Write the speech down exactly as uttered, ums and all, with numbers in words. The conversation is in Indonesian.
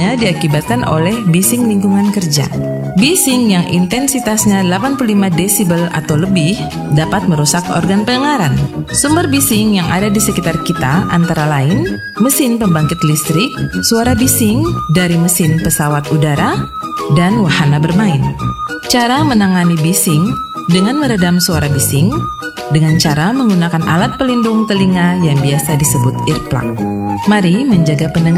biasanya diakibatkan oleh bising lingkungan kerja. Bising yang intensitasnya delapan puluh lima desibel atau lebih dapat merusak organ pendengaran. Sumber bising yang ada di sekitar kita antara lain mesin pembangkit listrik, suara bising dari mesin pesawat udara, dan wahana bermain. Cara menangani bising dengan meredam suara bising dengan cara menggunakan alat pelindung telinga yang biasa disebut earplug. Mari menjaga pendengaran